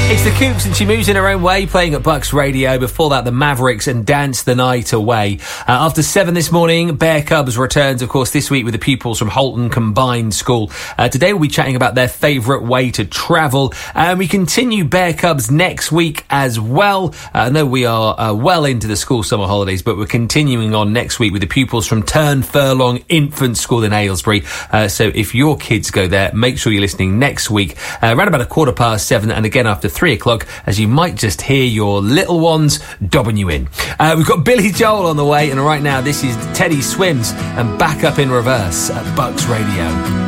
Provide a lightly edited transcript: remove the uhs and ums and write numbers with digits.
It's the Kooks and She Moves in Her Own Way, playing at Bucks Radio. Before that, the Mavericks and Dance the Night Away. After 7 this morning, Bear Cubs returns, of course, this week with the pupils from Holton Combined School. Today we'll be chatting about their favourite way to travel. And we continue Bear Cubs next week as well. I know we are well into the school summer holidays, but we're continuing on next week with the pupils from Turn Furlong Infant School in Aylesbury. So if your kids go there, make sure you're listening next week, around about 7:15, and again after 3 o'clock, as you might just hear your little ones dobbing you in. We've got Billy Joel on the way, and right now this is Teddy Swims and Back Up in Reverse at Bucks Radio.